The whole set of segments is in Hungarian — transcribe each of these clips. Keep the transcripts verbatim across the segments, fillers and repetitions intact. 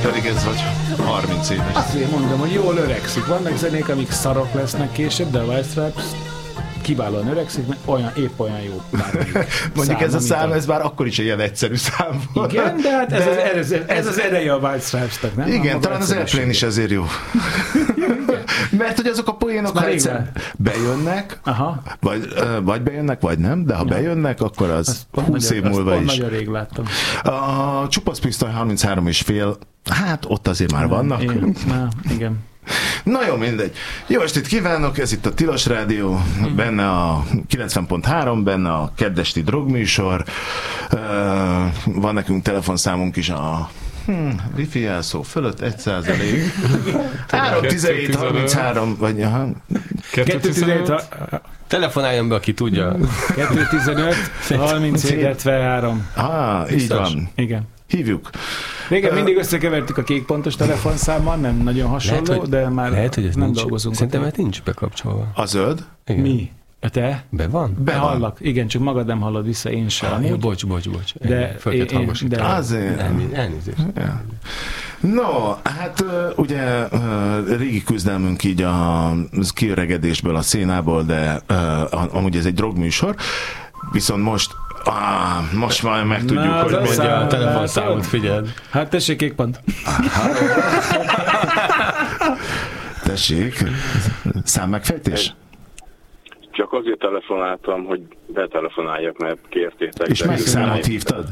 Pedig ez vagy harminc éves. Azért mondom, hogy jól öregszik. Vannak zenék, amik szarok lesznek később, de a White Stripes kiválóan öregszik, mert olyan, épp olyan jó. Mondjuk szám, ez a szám, a... ez már akkor is egy ilyen egyszerű szám volt. Igen, de hát ez, de... Az, ez, ez az ereje a White Stripes-nek, nem? Igen, talán az Airplane is ezért jó. Mert hogy azok a poénok egyszer bejönnek, aha. Vagy, vagy bejönnek, vagy nem, de ha ja. bejönnek, akkor az húsz év múlva is. Nagyon rég láttam. A Csupasz Pisztoly harminchárom és fél, hát ott azért már vannak. Én, na, igen. Na jó, mindegy. Jó estét kívánok, ez itt a Tilos Rádió, benne a kilencven pont három, benne a keddesti drogműsor, uh, van nekünk telefonszámunk is a hmm, wifi jelszó fölött egy százalék. három tizenhét harminchárom, vagy aha. kettő tizenhét Telefonáljon be, aki tudja. kettő tizenöt harminchét hetvenhárom. Ah, így van. Igen. Hívjuk. Régen mindig összekevertük a kékpontos telefonszámmal, nem nagyon hasonló, lehet, hogy, de már lehet, hogy ez nem nincs, dolgozunk. Szerintem mert nincs bekapcsolva. A zöld? Igen. Mi? A te? Be van? Be hallak. Igen, csak magad nem hallod vissza, én sem. Ah, jó, bocs, bocs, bocs. De föl kell hangosítani. De... Azért. Elnézést. Ja. No, hát ugye régi küzdelmünk így a kiöregedésből, a szénából, de amúgy ez egy drogműsor, viszont most Ah, most már megtudjuk, na, hogy mondja a telefonszámot, figyeld. Hát tessék, kék pont. Tessék, számmegfejtés? Csak azért telefonáltam, hogy betelefonáljak, mert kértétek. És melyik számot hívtad?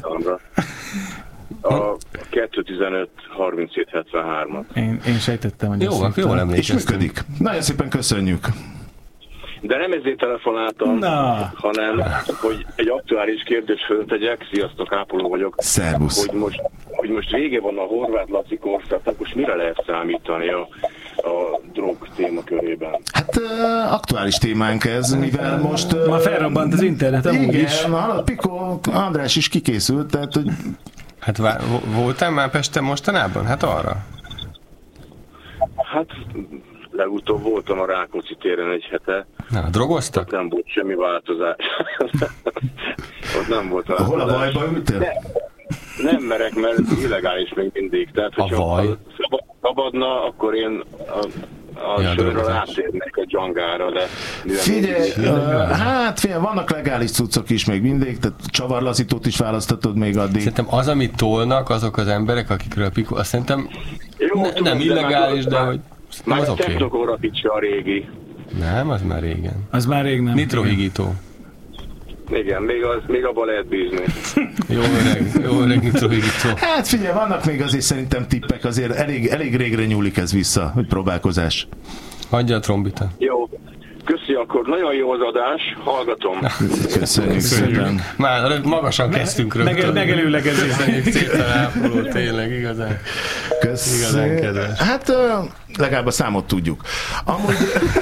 A kettő tizenöt harminchét hetvenhárom. Én, én sejtettem, hogy jó, jól emlékeztem. És működik. Nagyon szépen köszönjük. De nem ezért telefonáltam, na. hanem hogy egy aktuális kérdést föltegyek. Sziasztok, Ápoló vagyok. Szervusz. Hogy most, hogy most vége van a Horváth Laci korszaknak, most mire lehet számítani a, a drog témakörében? Hát uh, aktuális témánk ez, mivel most... Uh, ma felrobbant az internet, amúgy igen, is. Na, Piko András is kikészült, tehát hogy... Hát vá- voltál már Pesten mostanában? Hát arra. Hát... Legutóbb voltam a Rákóczi téren egy hete. Na, drogoztak? Ott nem volt semmi változás. Ott nem volt változás. Hol a vajba ültél? Ne, nem merek, mert illegális még mindig. Tehát, a vaj? Szabadna, akkor én a, a ja, sörről átérnek a dzsangára, de... Figyelj, uh, hát figyelj, vannak legális cuccok is még mindig, tehát csavarlazítót is választatod még addig. Szerintem az, amit tolnak azok az emberek, akikről a Piko, azt szerintem jó, ne, tudom, nem illegális, de, de hogy... Már az a oké. technokóra picsa a régi. Nem, az már régen. Az már rég nem. Nitrohigító. Igen, még, az, még abban lehet bízni. Jó öreg, jó öreg nitrohigító. Hát figyelj, vannak még azért szerintem tippek, azért elég, elég régre nyúlik ez vissza, hogy próbálkozás. Hagyja a trombita. Jó. Köszi, akkor nagyon jó az adás, hallgatom. Köszönjük szépen. Már magasan kezdtünk rögtön. Megelőlegezés. Köszönjük szépen, Ápoló, tényleg igazán. Köszönjük. Igazán kedves. Hát legalább a számot tudjuk. Amúgy,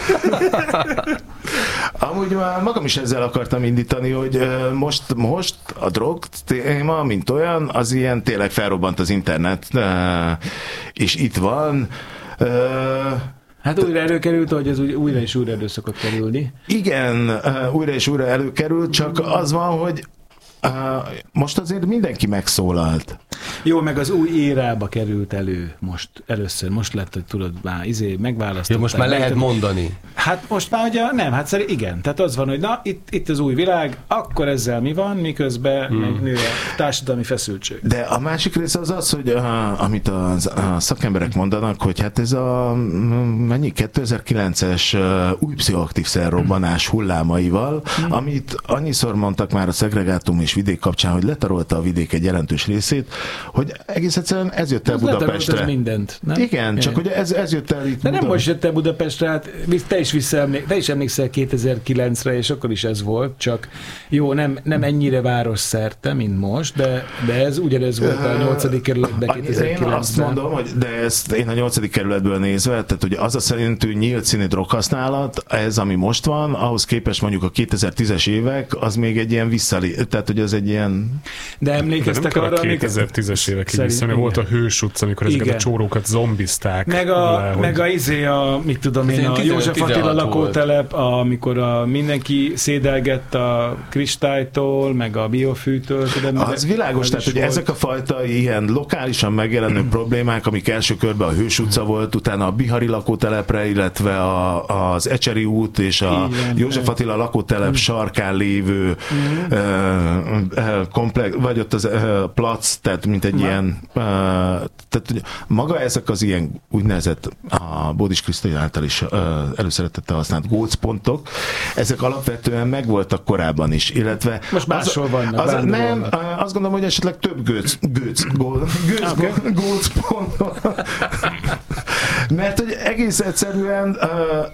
amúgy már magam is ezzel akartam indítani, hogy most, most a drog téma, mint olyan, az ilyen tényleg felrobbant az internet, és itt van. Hát újra előkerült, hogy ez újra és újra elő szokott kerülni. Igen, újra és újra előkerült, csak az van, hogy Uh, most azért mindenki megszólalt. Jó, meg az új érába került elő most először. Most lett, hogy tudod, már izé megválasztották. Ja, most már lehet mondani. Hát most már ugye nem, hát szerint igen. Tehát az van, hogy na, itt, itt az új világ, akkor ezzel mi van, miközben hmm. megnő a társadalmi feszültség. De a másik része az az, hogy uh, amit a, a szakemberek mondanak, hogy hát ez a mennyi kétezer-kilences uh, új pszichoaktív szerrobbanás hullámaival, hmm. amit annyiszor mondtak már a szegregátum és vidék kapcsán, hogy letarolta a vidék egy jelentős részét, hogy egész egyszerűen ez jött el az Budapestre. Ez mindent, nem? Igen, csak hogy ez, ez jött el itt. De nem most jött el Budapestre, hát te is, visszaemlék, te is emlékszel kétezer-kilencre, és akkor is ez volt, csak jó, nem, nem ennyire város szerte, mint most, de, de ez ugyanez volt a nyolcadik kerületben kétezer-kilencben. Én azt mondom, hogy de ezt én a nyolcadik kerületből nézve, tehát ugye az a szerintű nyílt színű droghasználat, ez ami most van, ahhoz képest mondjuk a kétezer-tízes évek, az még egy ilyen visszalé, tehát hogy az egy ilyen... De emlékeztek arra, a kétezer-tízes évekig vissza, volt a Hős utca, amikor ezeket igen. a csórókat zombizták. Meg a, le, meg a izé, a, mit tudom én, a József Attila lakótelep, amikor a, mindenki szédelgett a kristálytól, meg a biofűtől. Tudom, az világos, tehát hogy ezek a fajta ilyen lokálisan megjelenő problémák, amik első körben a Hős utca volt, utána a Bihari lakótelepre, illetve a, az Ecseri út és a igen, József Attila lakótelep mm. sarkán lévő mm. uh, uh, komplex, vagy ott az uh, plac, tehát mint egy Ma. ilyen uh, tehát maga ezek az ilyen úgynevezett a Bódis Krisztina által is uh, előszeretettel használt gócpontok, ezek alapvetően megvoltak korábban is, illetve most máshol vannak. Az, nem, vannak. Azt gondolom, hogy esetleg több gőc, gőc, gól, gőc, okay. gócpont. Mert hogy egész egyszerűen uh,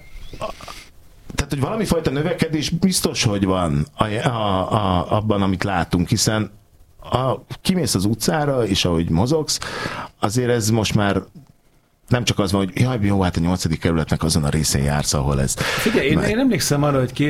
tehát, hogy valami fajta növekedés biztos, hogy van a, a, a, abban, amit látunk, hiszen a, kimész az utcára, és ahogy mozogsz, azért ez most már nem csak az van, hogy jaj, jó, hát a nyolcadik kerületnek azon a részén jársz, ahol ez... Figyelj, én, én emlékszem arra, hogy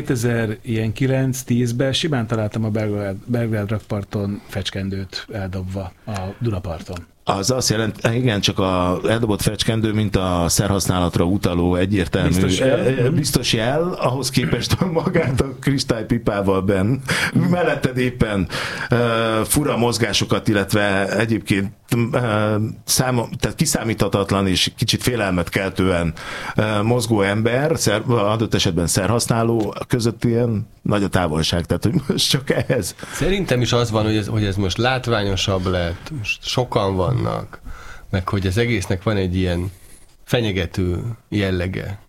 kétezer-kilenc-tízben simán találtam a Belgrád, Belgrád rakparton fecskendőt eldobva a Dunaparton. Az azt jelenti, igen, csak a eldobott fecskendő, mint a szerhasználatra utaló egyértelmű biztos jel, biztos jel ahhoz képest magát a kristálypipával benn, melletted éppen uh, fura mozgásokat, illetve egyébként uh, szám, tehát kiszámíthatatlan és kicsit félelmet keltően uh, mozgó ember, szer, adott esetben szerhasználó között ilyen nagy a távolság, tehát hogy most csak ehhez. Szerintem is az van, hogy ez, hogy ez most látványosabb lett, most sokan vannak, meg hogy az egésznek van egy ilyen fenyegető jellege.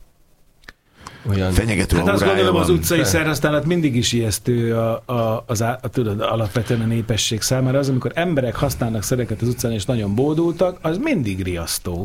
Olyan... Fenyegető hát azt gondolom, van. Az utcai szerhasználat mindig is ijesztő a, a, az a, tudod, alapvetően a népesség számára. Az, amikor emberek használnak szereket az utcán és nagyon bódultak, az mindig riasztó.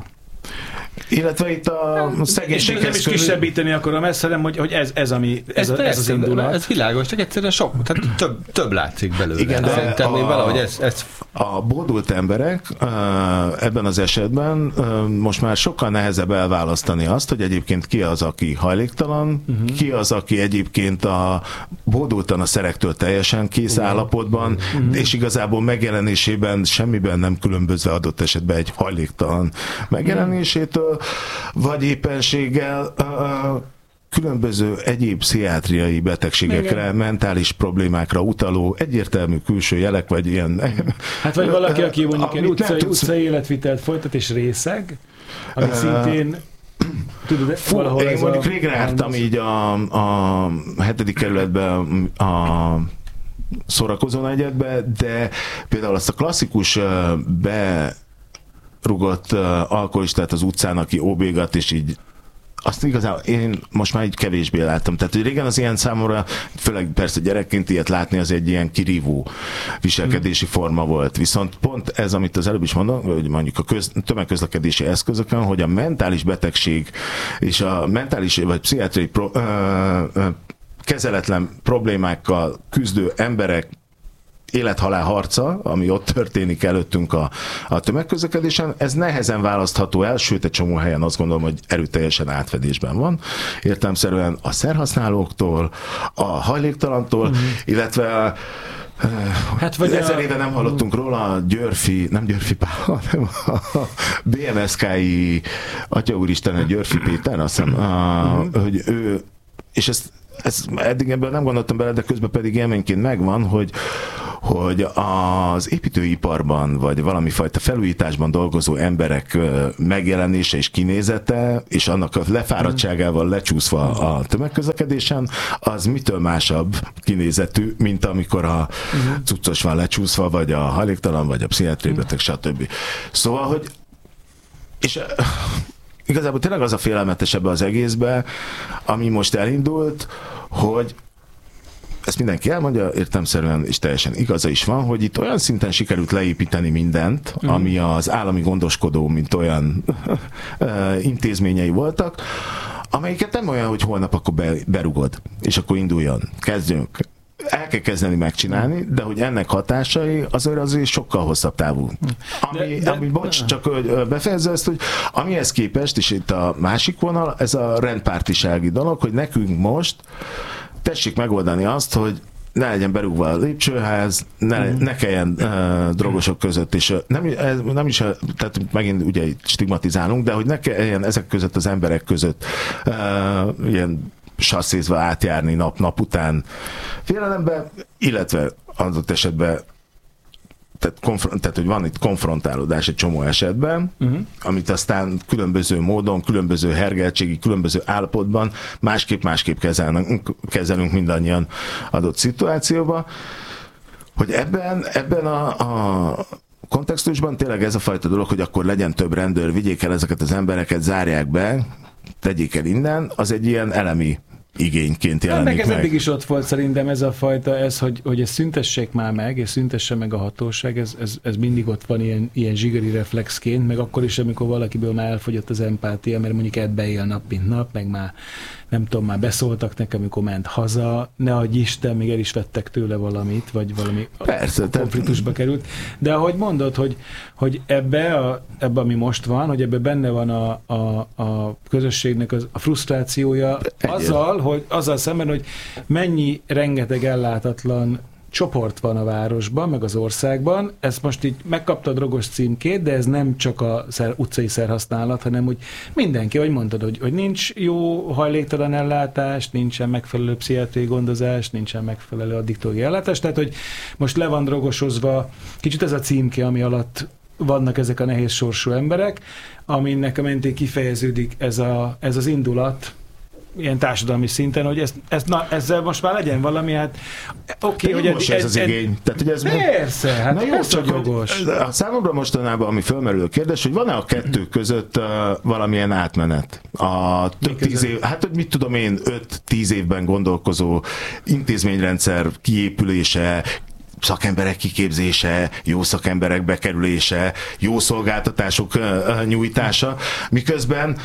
Illetve itt a szegénységhez nem is kisebbíteni akarom ezt, hanem hogy, hogy ez, ez, ami, ez, ez, ez az indulat. Ez világos, csak egyszerűen sok, tehát több, több látszik belőle. Igen, de szerintem a, én valahogy ez, ez... a bódult emberek ebben az esetben most már sokkal nehezebb elválasztani azt, hogy egyébként ki az, aki hajléktalan, uh-huh. ki az, aki egyébként a bódultan a szerektől teljesen kész uh-huh. állapotban, uh-huh. és igazából megjelenésében semmiben nem különbözve adott esetben egy hajléktalan megjelenésétől, vagy éppenséggel uh, különböző egyéb pszichiátriai betegségekre, igen. mentális problémákra utaló egyértelmű külső jelek, vagy ilyen... Hát vagy valaki, aki mondjuk egy utcai, tudsz... utcai életvitelt folytat és részeg, ami uh, szintén... Tudod, fú, én mondjuk régen jártam így a, a hetedik kerületben a szórakozó negyedbe, de például azt a klasszikus be rugott uh, alkoholistát az utcán, aki óbégat, és így azt igazán én most már így kevésbé láttam. Tehát, hogy régen az ilyen számomra, főleg persze gyerekként ilyet látni, az egy ilyen kirívó viselkedési forma volt. Viszont pont ez, amit az előbb is mondom, hogy mondjuk a köz, tömegközlekedési eszközökön, hogy a mentális betegség és a mentális vagy pszichiátriai pro, ö, ö, kezeletlen problémákkal küzdő emberek élet-halál harca, ami ott történik előttünk a, a tömegközlekedésen, ez nehezen választható el, sőt egy csomó helyen azt gondolom, hogy erőteljesen átfedésben van. Értelemszerűen a szerhasználóktól, a hajléktalantól, mm-hmm. illetve hát vagy ezer a... éve nem hallottunk róla, a Györfi, nem Györfi Pál, hanem a bé em es ká-i Atya Úristen, a Györfi Péter, azt hiszem, a, mm-hmm. hogy ő, és ezt Ez, eddig ebben nem gondoltam bele, de közben pedig élményként megvan, hogy, hogy az építőiparban, vagy valami fajta felújításban dolgozó emberek megjelenése és kinézete, és annak a lefáradtságával lecsúszva a tömegközlekedésen, az mitől másabb kinézetű, mint amikor a cuccos van lecsúszva, vagy a hajléktalan, vagy a pszichiátriai beteg, stb. Szóval, hogy és igazából tényleg az a félelmetesebb az egészben, ami most elindult, hogy ezt mindenki elmondja, értelemszerűen és teljesen igaza is van, hogy itt olyan szinten sikerült leépíteni mindent, mm. ami az állami gondoskodó, mint olyan intézményei voltak, amelyiket nem olyan, hogy holnap akkor be, berugod, és akkor induljon, kezdjünk. El kell kezdeni megcsinálni, de hogy ennek hatásai azért azért sokkal hosszabb távú. Ami, de, de, ami bocs, csak befejezze ezt, hogy amihez képest, és itt a másik vonal, ez a rendpártisági dolog, hogy nekünk most tessék megoldani azt, hogy ne legyen berúgva a lépcsőház, ne, mm. ne kelljen uh, drogosok között is. Nem, ez, nem is, tehát megint ugye stigmatizálunk, de hogy ne kelljen ezek között az emberek között uh, ilyen sasszézva átjárni nap-nap után félelembe, illetve adott esetben Tehát, konfront, tehát, hogy van itt konfrontálódás egy csomó esetben, uh-huh. amit aztán különböző módon, különböző hergeltségi, különböző állapotban másképp-másképp kezelünk, kezelünk mindannyian adott szituációban, hogy ebben, ebben a, a kontextusban tényleg ez a fajta dolog, hogy akkor legyen több rendőr, vigyék el ezeket az embereket, zárják be, tegyék el innen, az egy ilyen elemi igényként jelenik meg. Meg ez eddig is ott volt szerintem ez a fajta, ez, hogy, hogy ezt szüntessék már meg, és szüntesse meg a hatóság, ez, ez, ez mindig ott van ilyen, ilyen zsigeri reflexként, meg akkor is, amikor valakiből már elfogyott az empátia, mert mondjuk ebbe él nap, mint nap, meg már nem tudom, már beszóltak nekem, amikor ment haza, ne adj Isten, még el is vettek tőle valamit, vagy valami Persze, konfliktusba te... került. De ahogy mondod, hogy, hogy ebbe, a, ebbe, ami most van, hogy ebbe benne van a, a, a közösségnek az, a frusztrációja azzal, hogy, azzal szemben, hogy mennyi rengeteg ellátatlan csoport van a városban, meg az országban. Ezt most így megkapta a drogos címkét, de ez nem csak a szer, utcai szerhasználat, hanem hogy mindenki, ahogy mondtad, hogy, hogy nincs jó hajléktalan ellátás, nincsen megfelelő pszichiátriai gondozás, nincsen megfelelő addiktóriai ellátás, tehát hogy most le van drogosozva, kicsit ez a címke, ami alatt vannak ezek a nehéz sorsú emberek, aminek a mentén kifejeződik ez, a, ez az indulat, ilyen társadalmi szinten, hogy ezt, ezt, na, ezzel most már legyen valami, hát oké, okay, hogy ez, ez az igény. Tehát, hogy ez persze, hát na jó, ez csak jogos. A számomra mostanában, ami fölmerül a kérdés, hogy van-e a kettő között uh, valamilyen átmenet? A több tíz év, hát hogy mit tudom én, öt-tíz évben gondolkozó intézményrendszer kiépülése, szakemberek kiképzése, jó szakemberek bekerülése, jó szolgáltatások uh, nyújtása, miközben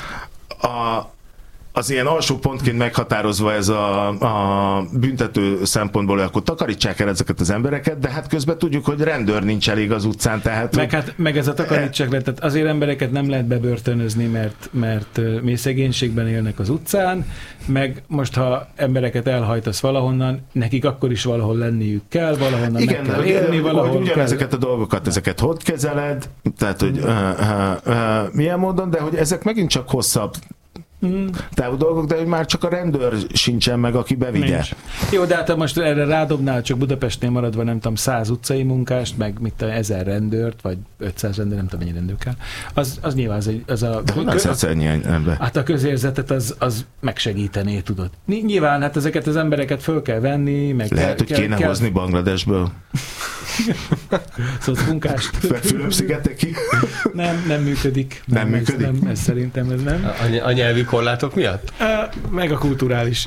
a az ilyen alsó pontként meghatározva ez a, a büntető szempontból, hogy akkor takarítsák el ezeket az embereket, de hát közben tudjuk, hogy rendőr nincs elég az utcán, tehát... Meg, hát, meg ez a takarítsák le, tehát azért embereket nem lehet bebörtönözni, mert, mert mély szegénységben élnek az utcán, meg most, ha embereket elhajtasz valahonnan, nekik akkor is valahol lenniük kell, valahonnan igen, meg kell élni, valahol hogy kell... ezeket a dolgokat, ezeket hogy kezeled, tehát, hogy uh, uh, uh, milyen módon, de hogy ezek megint csak hosszabb Mm. távú dolgok, de hogy már csak a rendőr sincsen meg, aki bevigye. Nincs. Jó, de hát most erre rádobnál csak Budapestnél maradva, nem tudom, száz utcai munkást, meg mit tudom, ezer rendőrt, vagy ötszáz rendőr, nem tudom, mennyi rendőr kell. Az, az nyilván az, egy, az a... De honnan szedsz ennyi ember? Hát a közérzetet az, az megsegítené, tudod. Nyilván, hát ezeket az embereket föl kell venni, meg lehet, kell, hogy kéne kell... hozni Bangladesből. Szóval munkást. Fülöp-szigeteki? Nem, nem működik. Nem, nem működik? Ez, nem, ez szerintem ez nem. A, a nyelvi korlátok miatt? Meg a kulturális.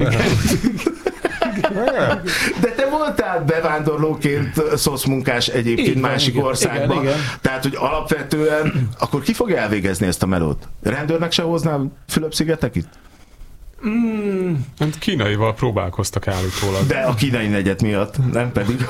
De te voltál bevándorlóként szocmunkás egyébként igen, másik igen, országban. Igen, igen. Tehát, hogy alapvetően akkor ki fogja elvégezni ezt a melót? Rendőrnek se hoznál Fülöp-szigetekit? Mm. Hát kínaival próbálkoztak állítólag. De a kínai negyed miatt, nem pedig.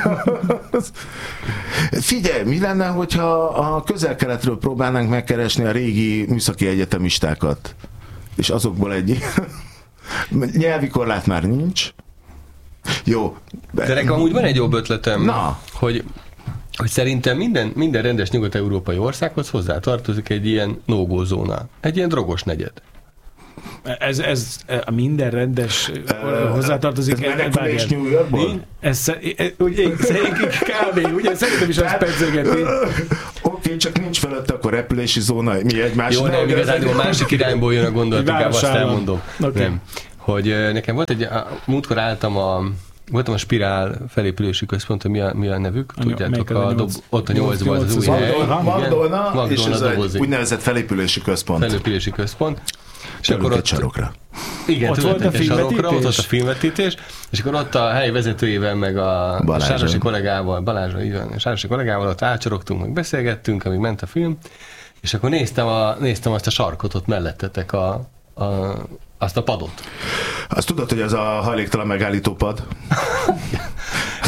Figyelj, mi lenne, hogyha a közel-keletről próbálnánk megkeresni a régi műszaki egyetemistákat? És azokból egy nyelvi korlát már nincs. Jó. De nekem amúgy van egy jobb ötletem, Na. hogy hogy szerintem minden, minden rendes nyugat-európai országhoz hozzá tartozik egy ilyen no-go zóna. Egy ilyen drogos negyed. Ez, ez a minden rendes uh, hozzátartozik. Ez menekülés New Yorkból? Ez ugye, kb. Ugye szerintem is azt pedzegeti. Oké, okay, csak nincs felette, akkor repülési zóna, mi egymás. Jó, nem, igazán a másik irányból jön a gondolat, inkább azt elmondom. Okay. Nem. Hogy nekem volt egy, múltkor álltam a voltam a Spirál felépülési központ, mi a, mi a nevük? Tudjátok, a dob, ott a nyolcban az új hely. Magdolna, és ez egy úgynevezett felépülési központ. Felépülési központ. És akkor ott sarokra. Igen, ott volt a filmvetítés. Sarokra, ott volt a filmvetítés, és akkor ott a helyi vezetőjével, meg a Sárosi kollégával, Balázsra, így van, a Sárosi kollégával ott átsorogtunk, meg beszélgettünk, amíg ment a film, és akkor néztem, a, néztem azt a sarkot ott mellettetek, a, a, azt a padot. Azt tudod, hogy ez a hajléktalan megállító pad? És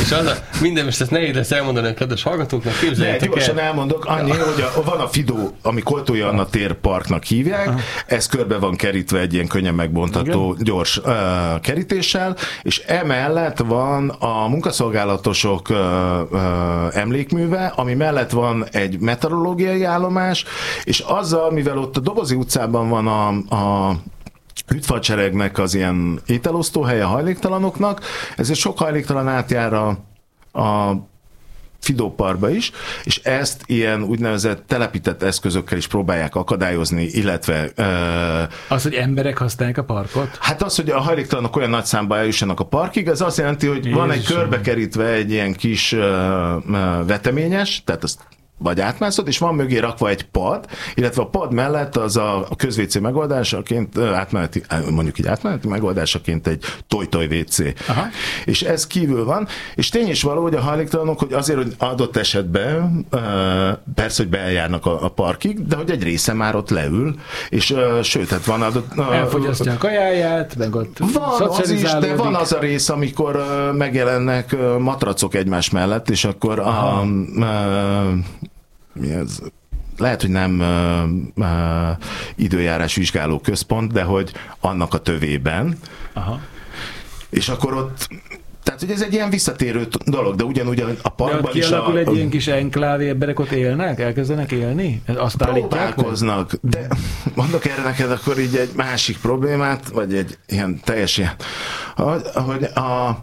És az a, minden, most ezt nehéz lesz elmondani a kedves hallgatóknak, képzeljétek el. Gyorsan elmondok, annyi, hogy a, van a Fidó, ami Koltói Anna tér parknak hívják, aha. Ez körbe van kerítve egy ilyen könnyen megbontható, igen. gyors uh, kerítéssel, és emellett van a munkaszolgálatosok uh, uh, emlékműve, ami mellett van egy meteorológiai állomás, és azzal, mivel ott a Dobozi utcában van a, a Hütfalcseregnek az ilyen ételosztó helye hajléktalanoknak, ezért sok hajléktalan átjár a, a Fidó Parkba is, és ezt ilyen úgynevezett telepített eszközökkel is próbálják akadályozni, illetve... Uh, az, hogy emberek használják a parkot? Hát az, hogy a hajléktalanok olyan nagy számba eljussanak a parkig, ez azt jelenti, hogy Jézusom. Van egy körbekerítve egy ilyen kis uh, uh, veteményes, tehát azt vagy átmászod, és van mögé rakva egy pad, illetve a pad mellett az a közvécé megoldásaként, átmeneti, mondjuk így átmeneti megoldásaként egy toj-toj vécé. Aha. És ez kívül van, és tény is való, hogy a hajléktalanok, hogy azért, hogy adott esetben persze, hogy bejárnak a, a parkig, de hogy egy része már ott leül, és sőt, hát van adott... Elfogyasztja a kajáját, meg ott van az is, de van az a rész, amikor megjelennek matracok egymás mellett, és akkor a, a mi ez? Lehet, hogy nem uh, uh, időjárás vizsgáló központ, de hogy annak a tövében. Aha. És akkor ott, tehát hogy ez egy ilyen visszatérő dolog, de ugyanúgy a parkban is... Kialakul egy ilyen kis enklávé, emberek ott élnek? Elkezdenek élni? Azt próbálkoznak, de mondok erre neked akkor így egy másik problémát, vagy egy ilyen teljes ilyen, hogy a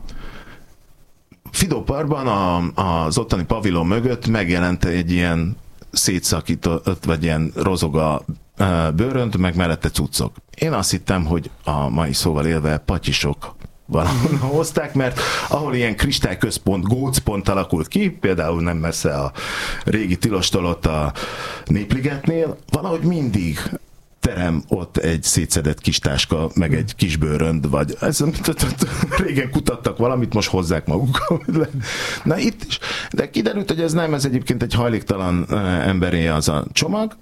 Fidó Parkban a, az ottani pavilon mögött megjelent egy ilyen szétszakított, vagy ilyen rozoga bőrönt, meg mellette cuccok. Én azt hittem, hogy a mai szóval élve patyisok valahol hozták, mert ahol ilyen kristályközpont, gócpont alakult ki, például nem messze a régi tilostól ott a Népligetnél, valahogy mindig terem ott egy szétszedett kis táska, meg egy kis bőrönd, vagy ez, régen kutattak valamit, most hozzák magukkal. Na itt is. De kiderült, hogy ez nem, ez egyébként egy hajléktalan emberé az a csomag,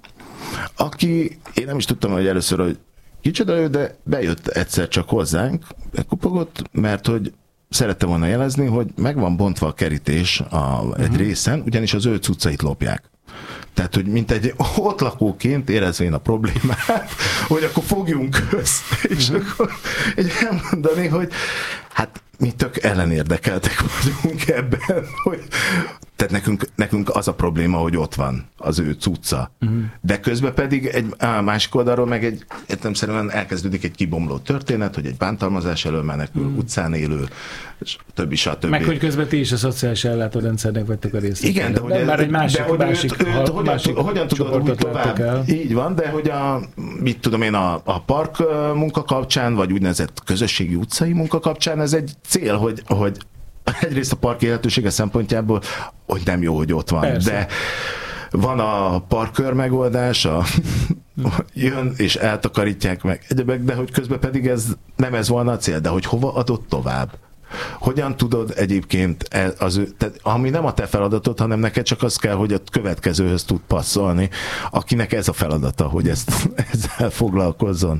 aki, én nem is tudtam, hogy először, hogy kicsoda ő, de bejött egyszer csak hozzánk, bekupogott, mert hogy szerette volna jelezni, hogy meg van bontva a kerítés a, egy uh-huh. részen, ugyanis az ő cuccait lopják. Tehát, hogy mint egy ott lakóként érezvén a problémát, hogy akkor fogjunk össze, és uh-huh. akkor így elmondani, hogy hát mi tök ellenérdekeltek vagyunk ebben, hogy tehát nekünk, nekünk az a probléma, hogy ott van az ő cucca. Uh-huh. De közben pedig egy á, másik oldalról meg egy értelemszerűen elkezdődik egy kibomló történet, hogy egy bántalmazás elől menekül, uh-huh. utcán élő, és többi, stb. Meg hogy közben ti is a szociális ellátórendszernek vettek a részét. Igen, de, de, hogy már egy másik, de, másik, őt, őt, ha, hogyan, másik hogyan tudod úgy tovább? El. Így van, de hogy a, mit tudom én, a, a park munka kapcsán, vagy úgynevezett közösségi utcai munka kapcsán, ez egy cél, hogy, hogy egyrészt a park élhetősége szempontjából, hogy nem jó, hogy ott van. Persze. De van a parkkör megoldás, a, jön és eltakarítják meg egyebek, de hogy közben pedig ez nem ez volna a cél, de hogy hova adod tovább? Hogyan tudod egyébként, az, tehát, ami nem a te feladatod, hanem neked csak az kell, hogy a következőhöz tud passzolni, akinek ez a feladata, hogy ezt, ezzel foglalkozzon.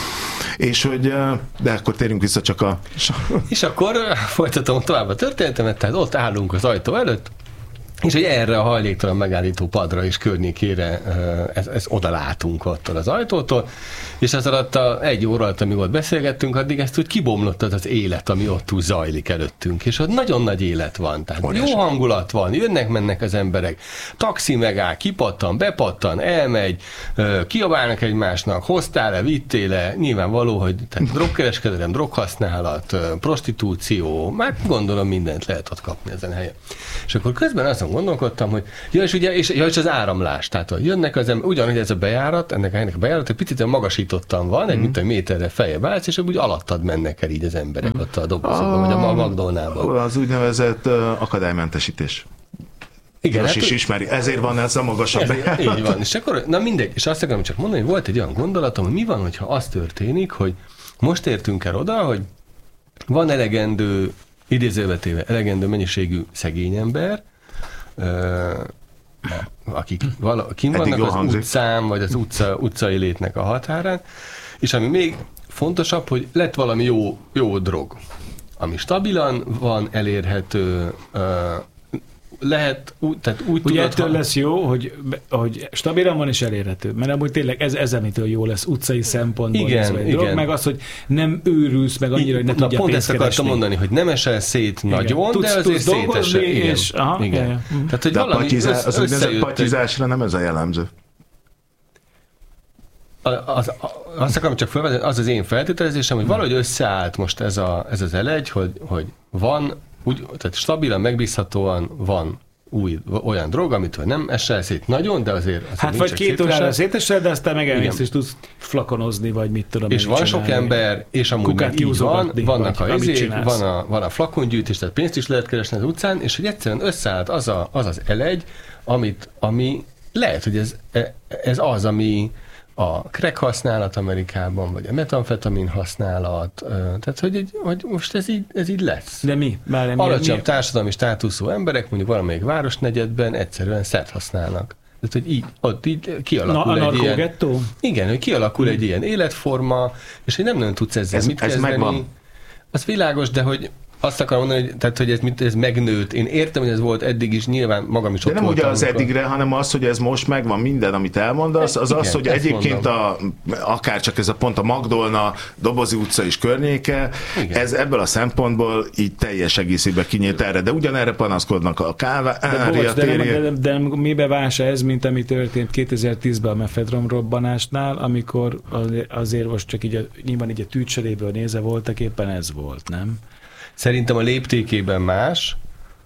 És hogy, de akkor térjünk vissza csak a... És akkor folytatom tovább a történetemet, tehát ott állunk az ajtó előtt, és hogy erre a hajléktalan megállító padra és környékére ez, ez oda látunk attól az ajtótól, és az alatt a egy óra alatt, amíg ott beszélgettünk, addig ezt úgy kibomlott az, az élet, ami ott úgy zajlik előttünk, és ott nagyon nagy élet van, tehát Orás. Jó hangulat van, jönnek-mennek az emberek, taxi megáll, kipattan, bepattan, elmegy, kiabálnak egymásnak, hoztál-e, vittél-e, nyilvánvaló, hogy tehát drogkereskedelem, droghasználat, prostitúció, már gondolom mindent lehet ott kapni ezen a helyen. És akkor közben azon gondolkodtam, hogy ja, és ugye, és, ja, és az áramlás, tehát jönnek az ember, ugyanúgy ez a bejárat, ennek, ennek a bejárat, egy picit magasítottan van, egy mm. mint egy méterre feljebb állsz, és úgy alattad mennek el így az emberek mm. ott a dobozokban, vagy a McDonald'ban. Az úgynevezett uh, akadálymentesítés. Igen, hát, is ismeri, ezért van ez a magasabb bejárat. Így van, és akkor, na mindegy, és azt akarom csak mondani, hogy volt egy olyan gondolatom, hogy mi van, hogyha az történik, hogy most értünk el oda, hogy van elegendő, idézővetéve elegendő mennyiségű szegény ember, akik kim vannak az hangzik. Utcán, vagy az utca, utcai létnek a határán, és ami még fontosabb, hogy lett valami jó, jó drog. ami stabilan van elérhető, lehet, úgy, tehát úgy ugye tudod, ettől ha... lesz jó, hogy, hogy stabilan van és elérhető. Mert amúgy tényleg ez, ez amitől jó lesz utcai szempontból. Igen, ez, igen. Dolog, meg az, hogy nem őrülsz meg annyira, hogy ne Na, tudja pont ezt akartam mondani, hogy nem esel szét igen. nagyon, tudsz, de azért szétesel. Igen. És, aha, igen. Igen. Tehát, hogy de valami a patizá, össz, az úgynevezett patizásra nem ez a jellemző. Az, az, azt akarom csak felvezetni, az az én feltételezésem, hogy valahogy összeállt most ez, a, ez az elegy, hogy, hogy van, úgy, tehát stabilan, megbízhatóan van új, olyan drog, amitől nem esel szét nagyon, de azért... azért hát vagy két órára szétesel, de aztán megelmész, és tudsz flakonozni, vagy mit tudom. És van sok ember, és amúgy meg így van, vannak a izék, van a, van a flakongyűjtés, tehát pénzt is lehet keresni az utcán, és hogy egyszerűen összeállt az a, az, az elegy, amit, ami lehet, hogy ez, ez az, ami a crack használat Amerikában, vagy a metamfetamin használat, tehát hogy, hogy most ez így, ez így lesz. De mi? Bár alacsonyabb társadalmi státuszú emberek, mondjuk valamelyik városnegyedben egyszerűen szert használnak. Tehát, hogy így, ott így kialakul Na, egy ilyen... Gettó? Igen, hogy kialakul hmm. egy ilyen életforma, és hogy nem nagyon tudsz ezzel ez, mit ez kezdeni. Megvan. Az világos, de hogy azt akarom mondani, hogy, tehát, hogy ez, ez megnőtt. Én értem, hogy ez volt eddig is, nyilván magam is ott de nem voltam. ugye az amikor... eddigre, hanem az, hogy ez most megvan minden, amit elmondasz, az igen, az, hogy egyébként a, akár csak ez a pont a Magdolna, Dobozi utca és környéke, igen. ez ebből a szempontból így teljes egészében kinyílt erre, de ugyanerre panaszkodnak a Kávária de, de, de, de mibe vása ez, mint ami történt kétezer-tízben a mefedron robbanásnál, amikor azért most csak így a, nyilván így a tűcseréből nézve voltak, éppen ez volt, nem? Szerintem a léptékében más.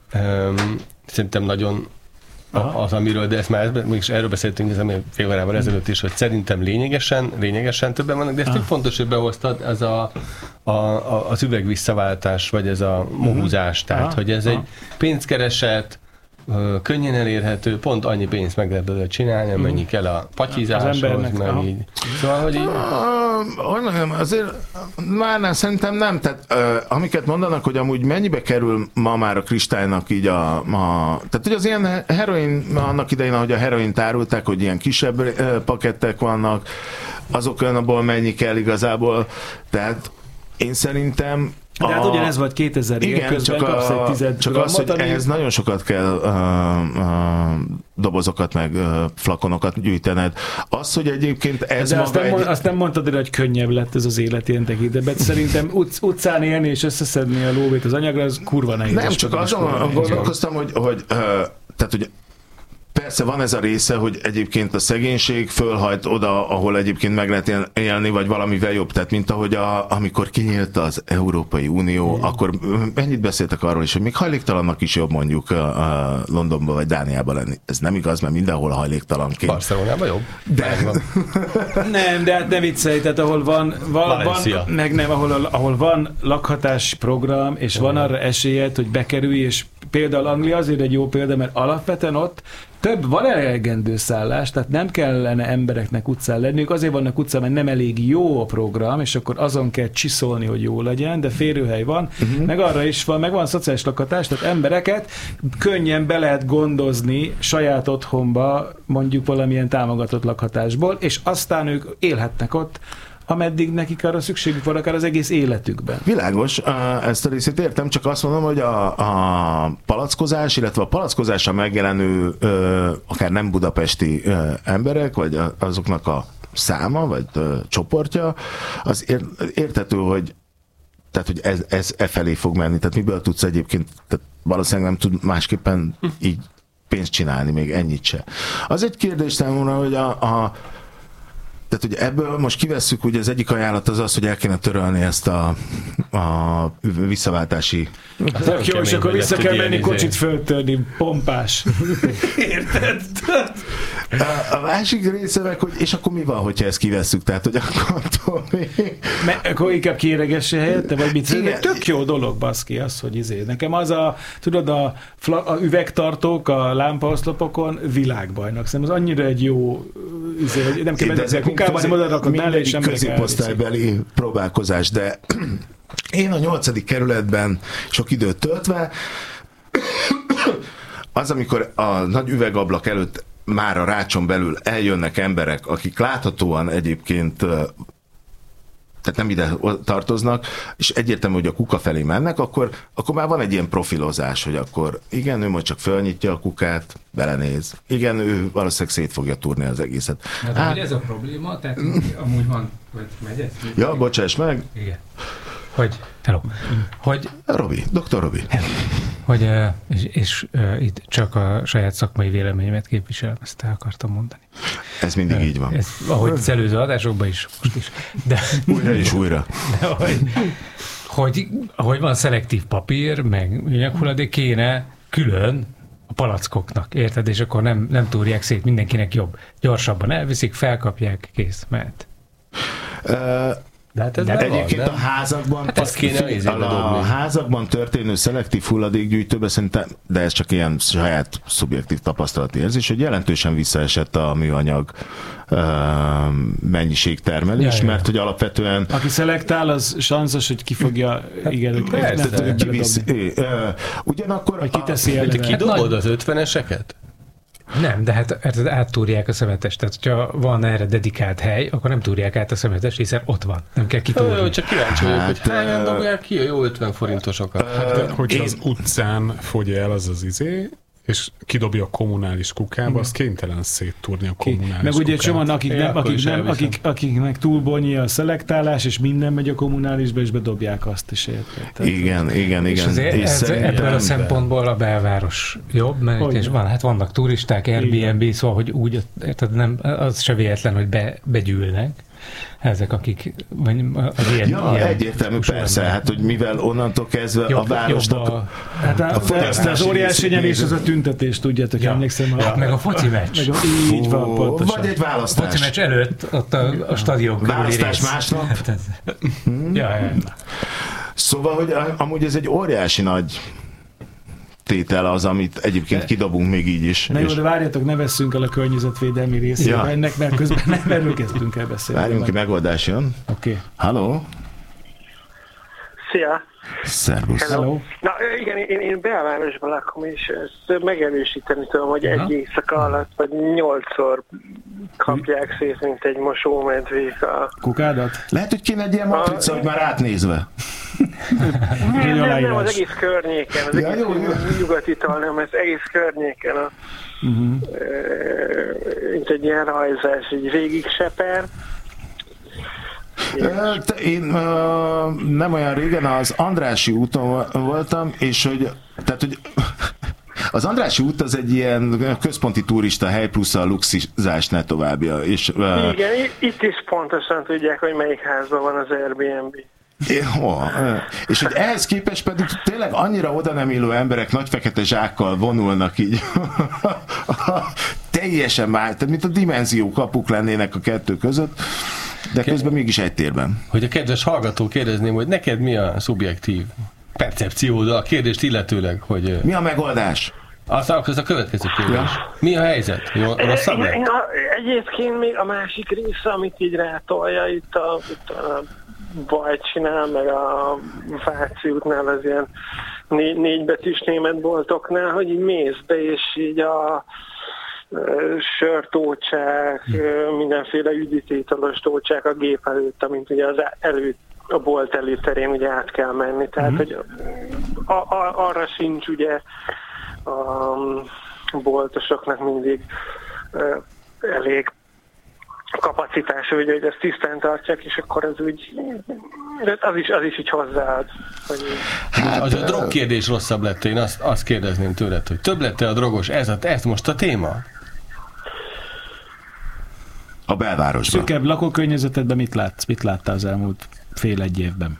Um, szerintem nagyon Aha. az, amiről, de ezt már mégis erről beszéltünk ez fél órával ezelőtt is, hogy szerintem lényegesen, lényegesen többen vannak, de ez tök fontos, hogy behoztad, ez a, a, a, az üvegvisszaváltás, vagy ez a mohúzás, tehát, Aha. hogy ez Aha. egy pénzkereset, könnyen elérhető, pont annyi pénzt meg lehet belőle csinálni, amennyi kell a patyizáshoz, meg így. Szóval, hogy így... Hogy mondjam, azért már nem, szerintem nem, tehát uh, amiket mondanak, hogy amúgy mennyibe kerül ma már a kristálynak így a, a tehát hogy az ilyen heroin, annak idején, ahogy a heroint árulták, hogy ilyen kisebb uh, pakettek vannak, azok abból mennyi kell igazából, tehát én szerintem de hát ugyanez volt kétezer igen, közben csak, kapsz egy tized csak az, hogy ami... ehhez nagyon sokat kell uh, uh, dobozokat meg uh, flakonokat gyűjtened. Az, hogy egyébként ez de maga azt nem, egy... mond, azt nem mondtad, hogy könnyebb lett ez az élet ilyen tekintetben. Szerintem utc, utcán élni és összeszedni a lóvét az anyagra, az kurva nehéz. Nem, csak azon gondolkoztam, hogy, hogy, uh, tehát, hogy persze van ez a része, hogy egyébként a szegénység fölhajt oda, ahol egyébként meg lehet élni, vagy valamivel jobb. Tehát, mint ahogy a, amikor kinyílt az Európai Unió, mm. akkor mennyit beszéltek arról is, hogy még hajléktalannak is jobb mondjuk a, a Londonban vagy Dániában lenni. Ez nem igaz, mert mindenhol hajléktalanként. Barcelonában jobb. De. nem, de hát ne viccelj, tehát ahol van, val, van meg nem, ahol, ahol van lakhatás program, és mm. van arra esélyed, hogy bekerülj, és például Anglia azért egy jó példa, mert alapvetően ott több, van elegendő szállás, tehát nem kellene embereknek utcán lenniük, azért vannak utcán, mert nem elég jó a program, és akkor azon kell csiszolni, hogy jó legyen, de férőhely van, uh-huh. meg arra is van, meg van szociális lakhatás, tehát embereket könnyen be lehet gondozni saját otthonba, mondjuk valamilyen támogatott lakhatásból, és aztán ők élhetnek ott, ameddig nekik arra szükségük van, akár az egész életükben. Világos, ezt a részét értem, csak azt mondom, hogy a, a palackozás, illetve a palackozásra megjelenő akár nem budapesti emberek, vagy azoknak a száma, vagy csoportja, az értető, hogy tehát, hogy ez, ez e felé fog menni. Tehát miből tudsz egyébként, tehát valószínűleg nem tud másképpen így pénzt csinálni, még ennyit se. Az egy kérdés számomra, hogy a, a tehát, hogy ebből most kivesszük, ugye az egyik ajánlat az az, hogy el kéne törölni ezt a, a visszaváltási... Hát jó, és akkor vissza kell menni kocsit föltörni, pompás. Érted? A, a másik része meg, hogy és akkor mi van, hogyha ezt kivesszük? Tehát, hogy akkor... Me, akkor inkább kéregesse helyette, vagy mit? Igen. Tök jó dolog, baszki, az, hogy izé. Nekem az a, tudod, a, a üvegtartók a lámpaoszlopokon világbajnak. Szerintem az annyira egy jó izé, hogy nem kell ezzel kukában, nem oda rakod mellé, és emberek középosztálybeli próbálkozás, de én a nyolcadik kerületben sok időt töltve, az, amikor a nagy üvegablak előtt már a rácson belül eljönnek emberek, akik láthatóan egyébként tehát nem ide tartoznak, és egyértelmű, hogy a kuka felé mennek, akkor, akkor már van egy ilyen profilozás, hogy akkor igen, ő majd csak fölnyitja a kukát, belenéz. Igen, ő valószínűleg szét fogja túrni az egészet. Hát, hát ez a probléma, tehát amúgy van, hogy megy ez? Ja, bocsáss meg. Igen. Hogy, hello, hogy... Robi, doktor Robi. Hogy, és, és uh, itt csak a saját szakmai véleményemet képviselem, ezt el akartam mondani. Ez mindig uh, így van. Ez, ahogy az előző adásokban is, most is. De, újra és újra. De, hogy, hogy, hogy van szelektív papír, meg műanyaghulladék, kéne külön a palackoknak, érted? És akkor nem, nem túrják szét, mindenkinek jobb. Gyorsabban elviszik, felkapják, kész, mehet. Uh, De, hát ez de egyébként van, a házakban, hát azt kéne a, a házakban történő szelektív hulladékgyűjtőbe szerintem, de ez csak ilyen saját szubjektív tapasztalati érzés, hogy jelentősen visszaesett a műanyag uh, mennyiségtermelés, ja, mert ja. hogy alapvetően... Aki szelektál, az sanszos, hogy ki fogja... Igen, persze, de, de, kivisz, uh, ugyanakkor... Hogy kiteszi el. Te kidobod az ötveneseket? Nem, de hát áttúrják a szemetest. Tehát, hogyha van erre dedikált hely, akkor nem túrják át a szemetest, hiszen ott van. Nem kell kitúrni. Jó, csak kíváncsi vagyok, hát, hogy hányan dobják ki a jó ötven forintosokat. Hát, de, hogyha én... az utcán fogy el az az izé, és kidobja a kommunális kukába, az kénytelen széttúrni a kommunális Meg ugye kukát. Meg ugye akik, nem, akik, nem, akik, akiknek túl bonnyi a szelektálás, és minden megy a kommunálisba, és bedobják azt is, érted? Igen, igen, igen. És azért és ez, ebből a szempontból a belváros jobb, mert és van, hát vannak turisták, Airbnb, igen. Szóval, hogy úgy, érted, nem, az se véletlen, hogy be, begyűlnek. Ezek, akik vagy az ilyen, ja, ilyen egyértelmű, persze, hát, hogy mivel onnantól kezdve jobb, a városnak a, hát a, a, a az óriási nyerés az a tüntetés, tudjátok, ja. emlékszem. Ja, a, meg a foci meccs. Meg a, így Fú, van, pontosan. Vagy egy választás. A foci meccs előtt, ott a, a stadion körüli választás rész. másnap. hmm. ja, ja. Szóval, hogy amúgy ez egy óriási nagy tétel az, amit egyébként kidobunk még így is. Na jó, de várjatok, ne vesszünk el a környezetvédelmi részébe ja. ennek, mert közben nem erről kezdtünk el beszélni. Várjunk ki, megoldás jön. Oké. Okay. Halló? Szia! Szervusz! Hello. Na igen, én, én belvárosban lakom, és ezt megerősíteni tudom, hogy Aha. egy éjszaka alatt, vagy nyolcszor kapják szét, mint egy mosómedvék a... Kukádat? Lehet, hogy kéne egy ilyen matrica, a... hogy már átnézve. nem, nem, nem, az egész környéken, az ja, egész jó, jó. nyugati tal, nem, az egész környéken, a, uh-huh. e, mint egy ilyen rajzás, így végig seper. Én uh, nem olyan régen az Andrássy úton voltam, és hogy, tehát, hogy az Andrássy út az egy ilyen központi turista hely, plusz a luxizás ne továbbja. És, uh, igen, itt is pontosan tudják, hogy melyik házban van az Airbnb. Jó, és hogy ehhez képest pedig tényleg annyira oda nem illő emberek nagy fekete zsákkal vonulnak így teljesen már, tehát mint a dimenzió kapuk lennének a kettő között, de közben mégis egy térben. Hogy a kedves hallgató kérdezném, hogy neked mi a szubjektív percepciód a kérdést illetőleg, hogy... Mi a megoldás? Azt az a következő kérdés. Ja. Mi a helyzet? Jó, rosszabb lett? Egyébként még a másik része, amit így rátolja itt a, itt a Bajcsinál, meg a Váci útnál, az ilyen négy, négybetűs német boltoknál, hogy így mész be, és így a sörtócsák, mindenféle üdítétalos tócsák a gép előtt, amint ugye az előtt, a bolt előterén ugye át kell menni. Tehát, mm. hogy a, a, arra sincs ugye a boltosoknak mindig elég kapacitás, hogy, hogy ezt tisztán tartják, és akkor ez úgy, az is, az is így hozzáad. Hogy... Hát, az a drog kérdés rosszabb lett, én azt, azt kérdezném tőled, hogy több lett-e a drogos, ez, a, ez most a téma? A belvárosban. Szűkebb lakókörnyezetedben mit látsz? Mit láttál az elmúlt fél-egy évben?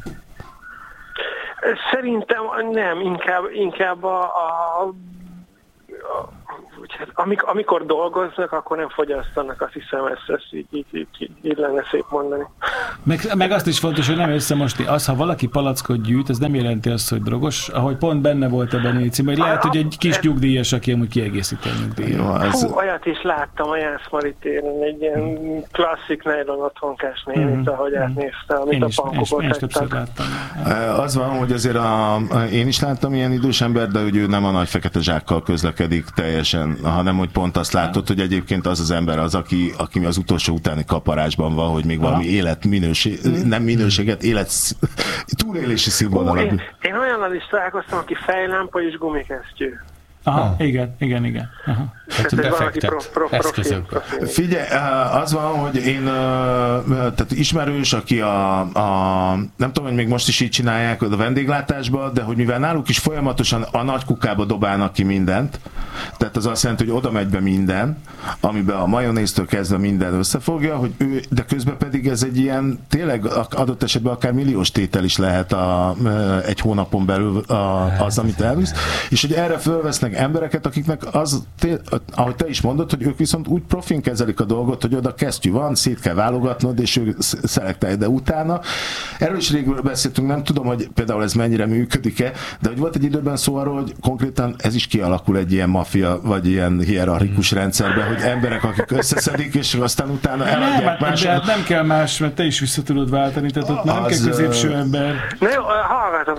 Szerintem nem, inkább, inkább a, a, a Amik, amikor dolgoznak, akkor nem fogyasztanak, azt hiszem, ezt, ezt így, így, így, így lenne szép mondani. Meg, meg azt is fontos, hogy nem összemosni. Az, ha valaki palackot gyűjt, az nem jelenti azt, hogy drogos, ahogy pont benne volt ebben a címben, hogy lehet, hogy egy kis nyugdíjas, aki amúgy kiegészíti a nyugdíjat. Hú, olyat is láttam a Jászmari téren, egy ilyen klasszik nylon otthonkás nénit, mm. ahogy átnézte, amit én a pankokot hagytak. Az van, hogy azért a, én is láttam ilyen idős ember, de hogy ő nem a nagy fekete zsákkal közlekedik teljesen hanem, hanem hogy pont azt látod, hogy egyébként az az ember az, aki, aki az utolsó utáni kaparásban van, hogy még valami életminőség, nem minőséget, élet túlélési színvonalat. Én, én olyannal is találkoztam, aki fejlámpa és gumikesztyű. Aha, ah. igen, igen, igen. Aha. Hát befektet eszközök. Figyelj, az van, hogy én tehát ismerős, aki a, a nem tudom, hogy még most is így csinálják a vendéglátásban, de hogy mivel náluk is folyamatosan a nagy kukába dobálnak ki mindent, tehát az azt jelenti, hogy oda megy be minden, amiben a majonéztől kezdve minden összefogja, hogy ő, de közben pedig ez egy ilyen, tényleg adott esetben akár milliós tétel is lehet a, egy hónapon belül a, az, amit elvisz, és hogy erre fölvesznek embereket, akiknek az, ahogy te is mondod, hogy ők viszont úgy profin kezelik a dolgot, hogy oda kesztyű van, szét kell válogatnod, és ők szelektálják, de utána. Erről is régül beszéltünk, nem tudom, hogy például ez mennyire működik-e, de hogy volt egy időben szó arról, hogy konkrétan ez is kialakul egy ilyen maffia, vagy ilyen hierarchikus rendszerbe, hogy emberek, akik összeszedik, és aztán utána eladják nem, mások. Hát nem kell más, mert te is vissza tudod váltani, tehát ott nem kell középső ember. Na jó, hallgatom,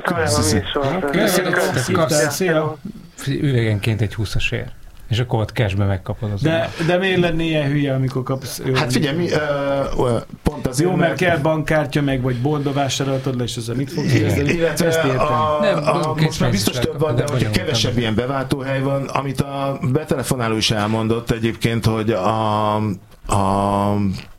talán van üvegenként egy húszas ér. És akkor ott cashbe megkapod az. De, de miért lenni ilyen hülye, amikor kapsz? Jó, hát figyelj, mi, uh, pont azért, jó, mert kell bankkártya meg, vagy boltba vásároltad le, és ezzel mit fogsz kezdeni? Illetve ezt értem. A, nem, a, a, most már biztos több van, de hogyha kevesebb ilyen beváltóhely van, amit a betelefonáló is elmondott egyébként, hogy a, a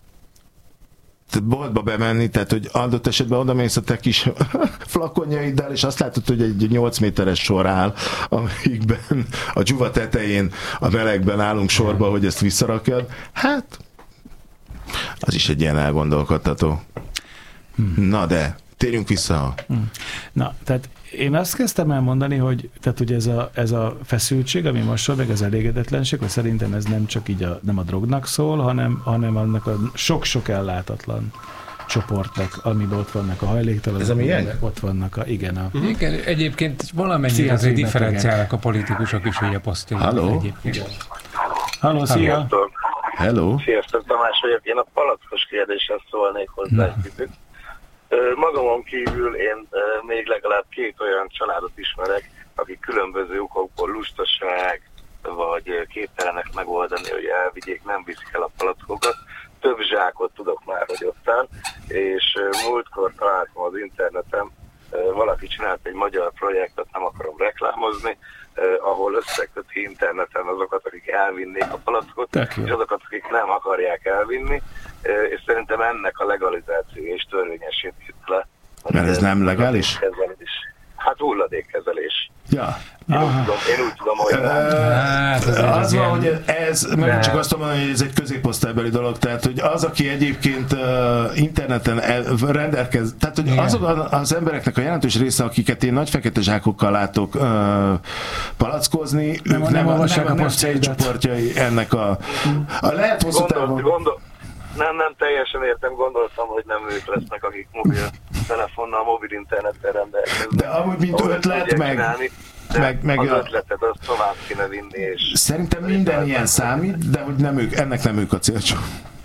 boltba bemenni, tehát hogy adott esetben oda mész a te kis flakonjaiddal, és azt látod, hogy egy nyolc méteres sor áll, amikben a dzsuva tetején a melegben állunk sorba, hogy ezt visszarakjad. Hát, az is egy ilyen elgondolkodtató. Hmm. Na de, térjünk vissza. Hmm. Na, tehát én azt kezdtem el mondani, hogy, tehát, hogy ez, a, ez a feszültség, ami most van, meg az elégedetlenség, hogy szerintem ez nem csak így a, nem a drognak szól, hanem, hanem annak a sok-sok ellátatlan csoportnak, amiben ott vannak a hajléktalanok. Ez a milyen? Ott vannak a, igen. A, uh-huh. Igen, egyébként valamennyire azért differenciálnak a politikusok is, hogy a posztén. Halló? Halló, szia! Hello! Sziasztok, Tamás vagyok. Én a palackos kérdéshez szólnék hozzá egy kicsit. Magamon kívül én még legalább két olyan családot ismerek, akik különböző okokból lustaság, vagy képtelenek megoldani, hogy elvigyék, nem viszik el a palackokat. Több zsákot tudok már, hogy ottan, és múltkor találtam az interneten, valaki csinált egy magyar projektet, nem akarom reklámozni, ahol összeköti interneten azokat, akik elvinnék a palackot, és azokat, akik nem akarják elvinni, és szerintem ennek a legalizáció és törvényesítésre. Mert ez nem legális? Hát hulladékkezelés. Ja. Én úgy, tudom, én úgy tudom, hogy hát, az, az van, hogy ez, meg csak azt mondom, hogy ez egy középosztálybeli dolog, tehát, hogy az, aki egyébként uh, interneten el, rendelkez, tehát, hogy azok az embereknek a jelentős része, akiket én nagy fekete zsákokkal látok uh, palackozni, nem, ők nem, nem, nem, nem, nem célcsoportjai ennek a, a lehet hosszú távon. Gondol, nem, nem teljesen értem, gondoltam, hogy nem ők lesznek, akik mobil telefonnal, mobil internettel rendelkeznek. De amúgy, mint ötlet, meg, csinálni, meg, meg az ötletet, azt tovább kéne vinni. És szerintem minden ilyen számít, de hogy nem ők, ennek nem ők a célcsoport.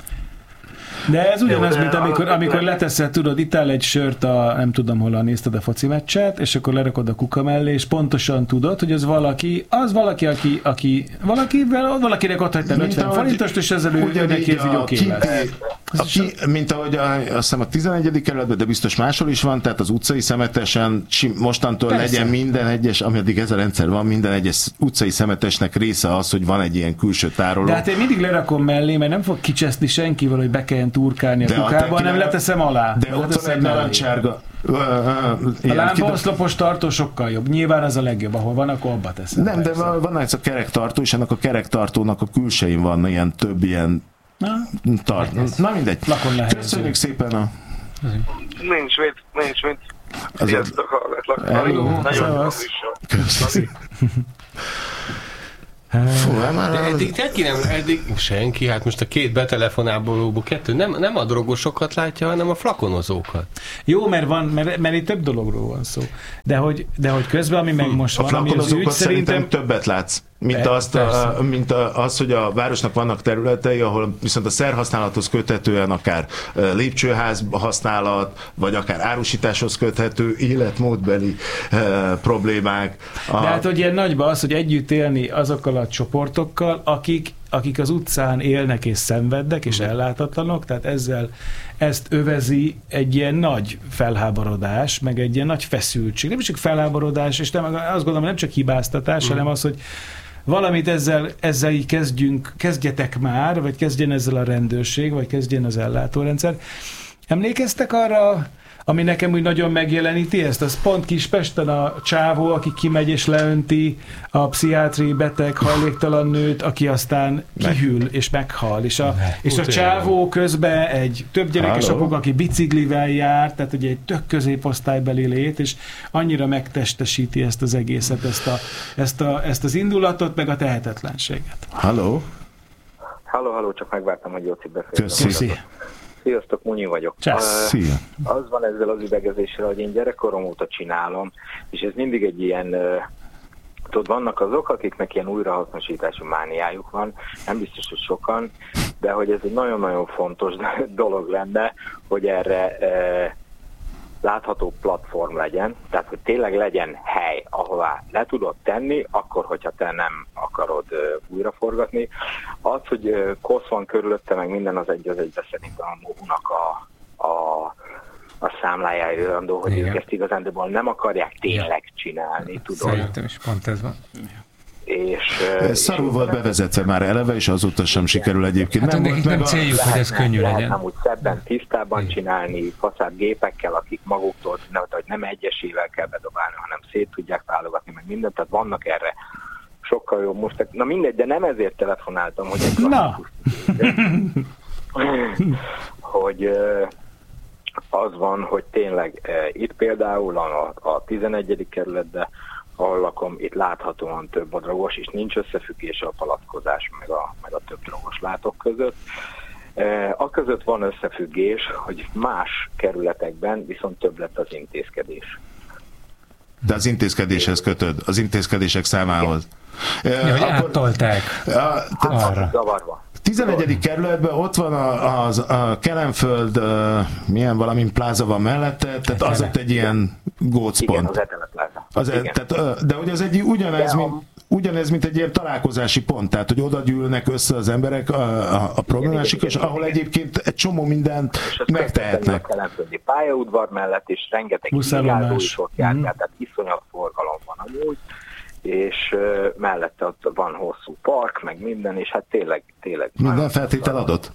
De ez ugyanaz, mint amikor, amikor leteszed, tudod, itt áll egy sört, a, nem tudom hol nézted a foci meccset, és akkor lerakod a kuka mellé, és pontosan tudod, hogy az valaki, az valaki, aki, aki valakivel, valakinek ott hagytál ötven forintost, és ezzel ő neki ez így oké lesz. Mint ahogy a, azt hiszem a tizenegyedik kerületben, de biztos máshol is van, tehát az utcai szemetesen mostantól persze legyen minden egyes, ameddig ez a rendszer van, minden egyes utcai szemetesnek része az, hogy van egy ilyen külső tároló. De hát én mindig lerakom mellé, mert nem fog kicseszni senkivel, hogy be kelljen turkálni a de kukába, hanem leteszem alá. De ott van egy narancsárga. A lámpaoszlopos tartó sokkal jobb. Nyilván az a legjobb, ahol van, akkor abba teszem. Nem, persze. De van egy a kerektartó, és ennek a kerektartónak a külsején van ilyen több ilyen na, tart. Na mindegy. Köszönjük szépen a... Nincs mit, nincs mit. Sziasztok, hallgatlak. Nagyon jó. Köszönjük. Fú, de eddig senki nem, eddig senki, hát most a két betelefonálból kettő, nem, nem a drogosokat látja, hanem a flakonozókat. Jó, mert van, mert, mert itt több dologról van szó. De hogy, de hogy közben, ami meg most a van, ami az ügy, szerintem többet látsz. Mint, E, azt, a, mint a, az, hogy a városnak vannak területei, ahol viszont a szerhasználathoz köthetően akár lépcsőház használat, vagy akár árusításhoz köthető életmódbeli e, problémák. A... De hát, hogy ilyen nagyban az, hogy együtt élni azokkal a csoportokkal, akik, akik az utcán élnek és szenvednek, és ellátatlanok, tehát ezzel ezt övezi egy ilyen nagy felháborodás, meg egy ilyen nagy feszültség. Nem csak felháborodás, és nem, azt gondolom, nem csak hibáztatás, mm. hanem az, hogy valamit ezzel, ezzel így kezdjünk, kezdjetek már, vagy kezdjen ezzel a rendőrség, vagy kezdjen az ellátórendszer. Emlékeztek arra, ami nekem úgy nagyon megjeleníti ezt? Az pont Kispesten a csávó, aki kimegy és leönti a pszichiátriai beteg, hajléktalan nőt, aki aztán kihűl és meghal. És a, és a csávó közben egy több gyerekes apuk, aki biciklivel jár, tehát ugye egy tök középosztálybeli lét, és annyira megtestesíti ezt az egészet, ezt, a, ezt, a, ezt az indulatot, meg a tehetetlenséget. Halló? Halló, halló, csak megvártam, hogy Jóci beszéljen. Köszi. Sziasztok, Munyi vagyok. Csász. Uh, az van ezzel az üvegezéssel, hogy én gyerekkorom óta csinálom, és ez mindig egy ilyen, uh, tudod, vannak azok, akiknek ilyen újrahasznosítási mániájuk van, nem biztos, hogy sokan, de hogy ez egy nagyon-nagyon fontos dolog lenne, hogy erre uh, látható platform legyen, tehát hogy tényleg legyen hely, ahová le tudod tenni, akkor, hogyha te nem akarod uh, újraforgatni. Az, hogy uh, kosz van körülötte, meg minden az egy az egybe szerintem a mónak a, a, a számlájára jöndő, hogy ők ezt igazándiból nem akarják tényleg csinálni, tudod. Szerintem is pont ez van. És, ez szarul volt bevezetve már eleve, és azóta sem sikerül egyébként. Hát nem nekik nem céljuk, hogy ez könnyű legyen. Lehetne úgy szebben, tisztában csinálni, faszább gépekkel, akik maguktól, hogy nem egyesével kell bedobálni, hanem szét tudják válogatni, meg mindent, tehát vannak erre sokkal jobb most. Na mindegy, de nem ezért telefonáltam, hogy egy klasszikus hogy az van, hogy tényleg itt például a, a tizenegyedik kerületben, ahol lakom, itt láthatóan több a drogos, és nincs összefüggés a palackozás meg a, meg a több drogos látok között. E, a között van összefüggés, hogy más kerületekben viszont több lett az intézkedés. De az intézkedéshez kötöd, az intézkedések számához. Ja, hogy áttolták arra. Zavarva. tizenegyedik kerületben ott van a, az, a Kelenföld, uh, milyen valami pláza van mellette, tehát az ott egy ilyen gócpont. Igen, az Etele pláza. Az e, tehát, uh, de hogy az egy ugyanez, mint, ugyanez, mint egy ilyen találkozási pont, tehát hogy oda gyűlnek össze az emberek a, a, a problémásik, és ahol egyébként egy csomó mindent megtehetnek. A Kelenföldi pályaudvar mellett, és rengeteg igázó is ott jár, mm. tehát iszonyat forgalom van amúgy, és uh, mellette ott van hosszú park, meg minden, és hát tényleg... tényleg minden feltétel adott?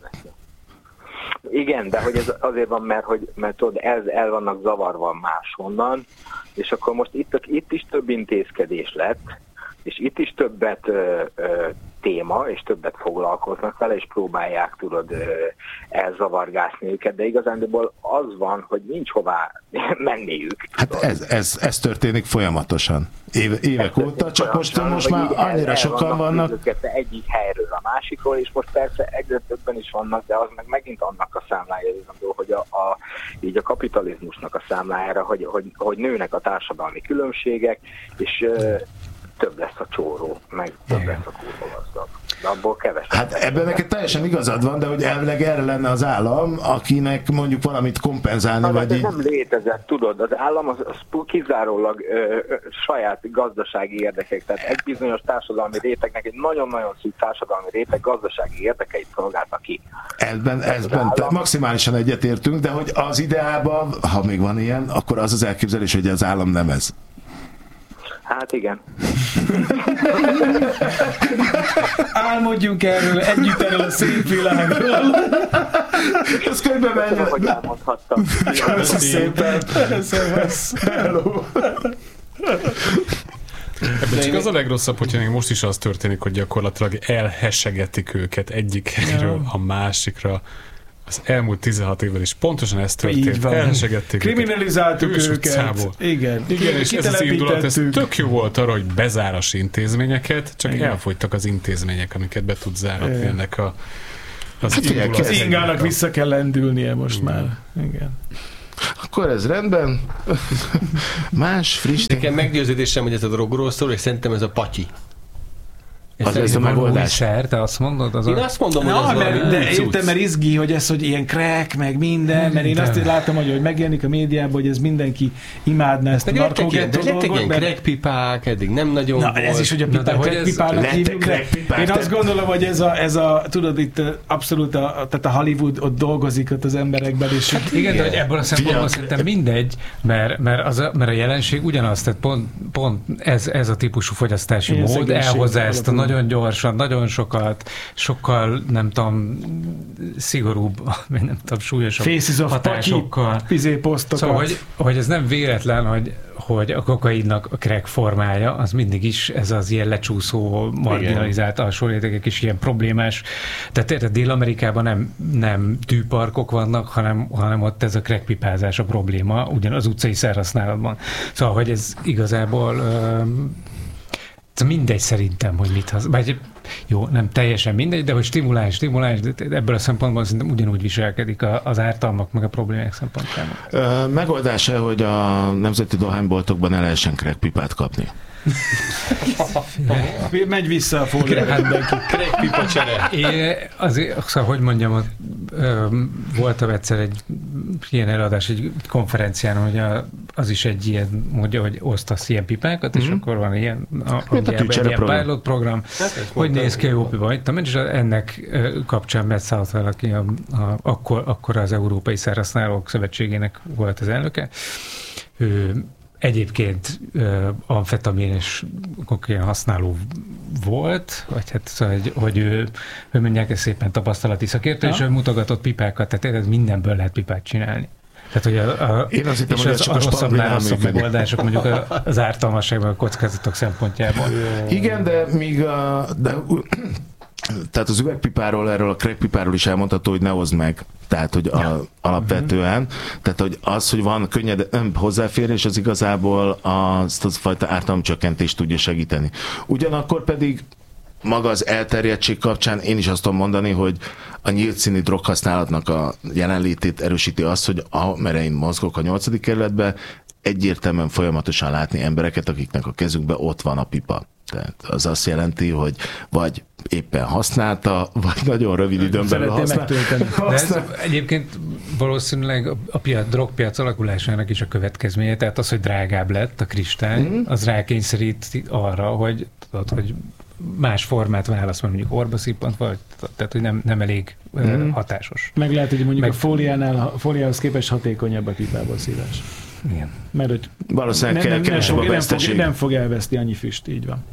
Igen, de hogy ez azért van, mert, hogy, mert tudod, ez el vannak zavarva máshonnan, és akkor most itt, itt is több intézkedés lett, és itt is többet ö, ö, téma, és többet foglalkoznak vele, és próbálják, tudod, ö, elzavargászni őket, de igazándiból az van, hogy nincs hová menniük. Hát ez, ez, ez történik folyamatosan. Éve, évek óta, csak most, most már annyira el, sokan el vannak. vannak. Egyik helyről a másikról, és most persze egyre többen is vannak, de az meg megint annak a számlája, hogy a, a, így a kapitalizmusnak a számlájára, hogy, hogy, hogy nőnek a társadalmi különbségek, és ö, több lesz a csóró, meg több lesz a kurva gazdag. De abból kevesebb. Hát ebben neked teljesen igazad van, de hogy elvileg erre lenne az állam, akinek mondjuk valamit kompenzálni, Na, vagy ez így... nem létezett, tudod, az állam az, az kizárólag ö, ö, saját gazdasági érdekek, tehát egy bizonyos társadalmi rétegnek, egy nagyon-nagyon szűk társadalmi réteg gazdasági érdekeit szolgálta ki. Ebben, ezben állam... maximálisan egyetértünk, de hogy az ideában, ha még van ilyen, akkor az az elképzelés, hogy az állam nem ez. Hát igen. Álmodjunk erről, együtt erről a szép világról. Ez könyvbe menjen. Hogy elmondhattam. Köszönöm szépen. Hello. Ebben csak az a legrosszabb, hogyha még most is az történik, hogy gyakorlatilag elhessegetik őket egyik helyről a másikra. Az elmúlt tizenhat évvel is pontosan ez történt. Elhessegették kriminalizáltuk őket. Utcából. Igen. Igen, és ez az indulat, ez tök jó volt arra, hogy bezáras intézményeket, csak igen. Elfogytak az intézmények, amiket be tud záratni igen. ennek a az, hát indulat, az ingának vissza kell lendülnie most igen. már. Igen. Akkor ez rendben. Más, friss. Nekem meggyőződésem, hogy ez a drogról szól, és szerintem ez a patyi. az lesz a megoldás. Szer, te azt mondod? Az én a... azt mondom, hogy Na, az mert, de értem, mert izgi, hogy ez, hogy ilyen crack, meg minden, mert én azt látom, hogy, hogy megjelenik a médiában, hogy ez mindenki imádná ezt a narkogettó dolgot. Lettek ilyen crackpipák, eddig nem nagyon Na, volt. ez is, hogy a pipák crackpipának hívjuk, de én azt gondolom, hogy ez a, ez a tudod, itt abszolút, a, tehát a Hollywood ott dolgozik ott az emberekben, és hát igen, igen, de hogy ebből a szempontból szerintem mindegy, mert, mert, az a, mert a jelenség ugyanaz, tehát pont, pont ez, ez a típusú fogyasztási én mód elhozza ezt a nagyon gyorsan, nagyon sokat, sokkal, nem tudom, szigorúbb, nem tudom, súlyosabb hatásokkal. Szóval, hogy, hogy ez nem véletlen, hogy, hogy a kokainnak a crack formája, az mindig is ez az ilyen lecsúszó, marginalizált alsórétegek is ilyen problémás. Tehát érted, Dél-Amerikában nem, nem tűparkok vannak, hanem, hanem ott ez a crackpipázás a probléma, ugyan az utcai szerhasználatban. Szóval, hogy ez igazából uh, mindegy szerintem, hogy mit hasz. Vagy jó, nem teljesen mindegy, de hogy stimulálj, stimulálj, ebből a szempontból szerintem ugyanúgy viselkedik az ártalmak meg a problémák szempontjából. Megoldása, hogy a nemzeti dohányboltokban el lehessen crackpipát kapni. Megy vissza a fóliába. Crackpipa csere. Én azért, szóval, hogy mondjam, voltam egyszer egy ilyen előadás, egy konferencián, hogy a, az is egy ilyen, mondja, hogy osztasz ilyen pipákat, mm-hmm. és akkor van ilyen, a, a ilyen pilot program, hát, hogy néz ki a jó pipa. És ennek kapcsán Matt Southwell, aki a, a, akkor, akkor az Európai Szerhasználók Szövetségének volt az elnöke, ő egyébként uh, amfetamin és kokain használó volt, vagy hát szóval, hogy, hogy ő, ő mondják ezt szépen tapasztalati szakértő, ja. és ő mutogatott pipákat, tehát ez mindenből lehet pipát csinálni. Tehát, hogy a, a, Én azt hittem, és hogy az, a rosszabbnál rosszabb megoldások mondjuk az ártalmasságban, a kockázatok szempontjából. Igen, de míg a, de, tehát az üvegpipáról, erről a crackpipáról is elmondható, hogy ne hozd meg. Tehát, hogy a, alapvetően, uh-huh. tehát, hogy az, hogy van könnyed nem hozzáférés, az igazából azt az fajta ártalomcsökkentést tudja segíteni. Ugyanakkor pedig maga az elterjedtség kapcsán én is azt tudom mondani, hogy a nyílt színi droghasználatnak a jelenlétét erősíti az, hogy amerre én mozgok a nyolcadik kerületben, egyértelműen folyamatosan látni embereket, akiknek a kezükben ott van a pipa. Tehát az azt jelenti, hogy vagy éppen használta, vagy nagyon rövid időn belül használta. De ez egyébként valószínűleg a piac, drogpiac alakulásának is a következménye, tehát az, hogy drágább lett a kristály, mm-hmm. az rákényszerít arra, hogy, tudod, hogy más formát válasz, mondjuk orba szippant, vagy, tehát hogy nem, nem elég mm-hmm. hatásos. Meg lehet, hogy mondjuk Meg... a fóliánál, a fóliához képest hatékonyabb a pipából szívás. Igen. Mert hogy valószínűleg nem, nem, nem, fog, nem, fog, nem fog elveszti annyi füst, így van.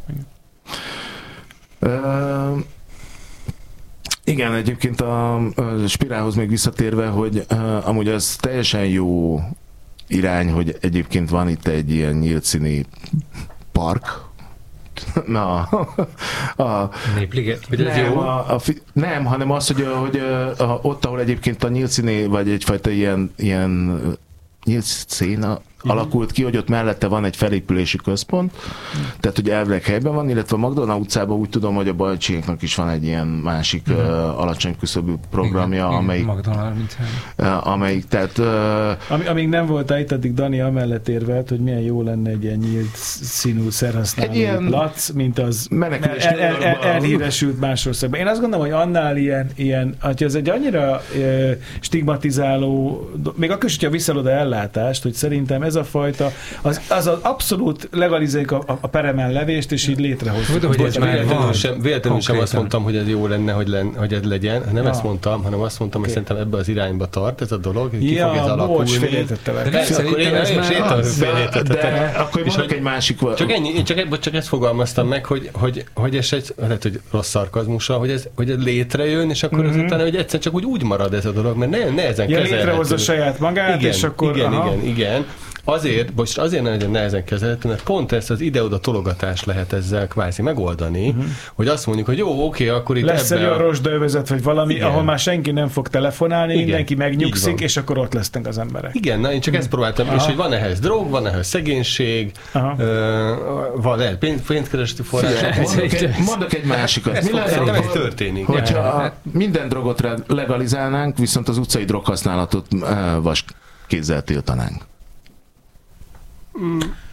Uh, igen, egyébként a, a spirálhoz még visszatérve, hogy uh, amúgy az teljesen jó irány, hogy egyébként van itt egy ilyen nyílt színi park, Na, a, a, Népliget? Nem, ez jó? A, a, nem, hanem az, hogy, hogy a, a, ott, ahol egyébként a nyílt színi, vagy egyfajta ilyen, ilyen nyílt széna alakult ki, hogy ott mellette van egy felépülési központ, tehát hogy elvileg helyben van, illetve a Magdolna utcában úgy tudom, hogy a Bajcsiéknak is van egy ilyen másik uh, alacsony küszöbű programja, igen, amelyik, uh, amelyik tehát... Uh, Am, amíg nem voltál itt, addig Dani amellett érvelt, hogy milyen jó lenne egy ilyen nyílt színű szerhasználó plac, mint az el, el, el, elhíresült más országban. Én azt gondolom, hogy annál ilyen, ilyen hogy ez egy annyira uh, stigmatizáló, még akkor is, hogyha visszal oda ellátást, hogy szerintem ez a fajta, az, az, az abszolút legalizáljuk a, a peremen levést, és így létrehozzuk. Hogy ez már véletlenül sem, véletlenül sem azt mondtam, hogy ez jó lenne, hogy, len, hogy ez legyen. Nem ja. ezt mondtam, hanem azt mondtam, okay. hogy szerintem ebbe az irányba tart ez a dolog, hogy ki ja, fog ez alakulni. Ja, félértettelek. De szerintem ez már de akkor mondok egy másik... Csak ennyi, én csak, ebből, csak ezt fogalmaztam meg, hogy, hogy, hogy ez egy, lehet, hogy rossz szarkazmussal, hogy ez, hogy ez létrejön, és akkor mm-hmm. utána, hogy egyszer csak úgy, úgy marad ez a dolog, mert ne, nehezen ja, kezelhető. Létrehozza saját magát, igen, és akkor... Igen, aha. igen, igen. Azért, most azért nem legyen nehezen kezelhető, mert pont ezt az ide-oda tologatást lehet ezzel kvázi megoldani, uh-huh. hogy azt mondjuk, hogy jó, oké, akkor itt lesz ebbe egy a rozsdaövezet, vagy valami, igen. ahol már senki nem fog telefonálni, igen. mindenki megnyugszik, és akkor ott lesznek az emberek. Igen, na én csak ezt próbáltam, aha. és hogy van ehhez drog, van ehhez szegénység, uh, van lehet pénz, pénzkereseti források. Mondok, egy, mondok egy másikat. Ez, Mi lesz, akkor, ez történik. Hogyha minden drogot legalizálnánk, viszont az utcai droghasználatot uh, vas kézzel tiltanánk. Mm.